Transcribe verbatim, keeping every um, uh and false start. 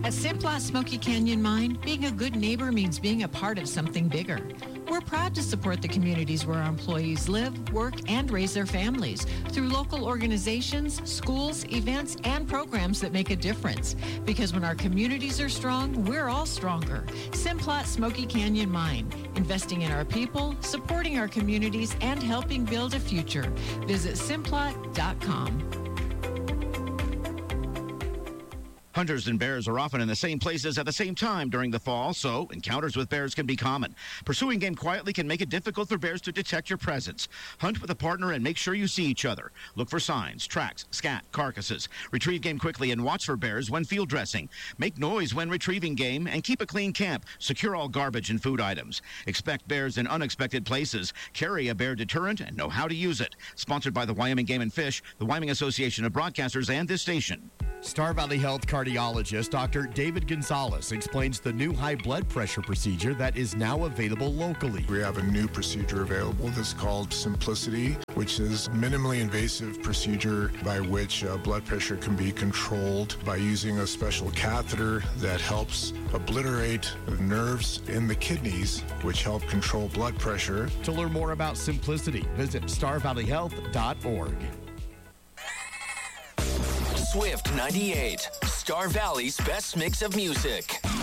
At Simplot Smoky Canyon Mine, being a good neighbor means being a part of something bigger. We're proud to support the communities where our employees live, work, and raise their families through local organizations, schools, events, and programs that make a difference. Because when our communities are strong, we're all stronger. Simplot Smoky Canyon Mine, investing in our people, supporting our communities, and helping build a future. Visit simplot dot com. Hunters and bears are often in the same places at the same time during the fall, so encounters with bears can be common. Pursuing game quietly can make it difficult for bears to detect your presence. Hunt with a partner and make sure you see each other. Look for signs, tracks, scat, carcasses. Retrieve game quickly and watch for bears when field dressing. Make noise when retrieving game and keep a clean camp. Secure all garbage and food items. Expect bears in unexpected places. Carry a bear deterrent and know how to use it. Sponsored by the Wyoming Game and Fish, the Wyoming Association of Broadcasters, and this station. Star Valley Health cardiologist Doctor David Gonzalez explains the new high blood pressure procedure that is now available locally. We have a new procedure available that's called Symplicity, which is a minimally invasive procedure by which uh, blood pressure can be controlled by using a special catheter that helps obliterate the nerves in the kidneys, which help control blood pressure. To learn more about Symplicity, visit star valley health dot org. Swift ninety-eight, Star Valley's best mix of music.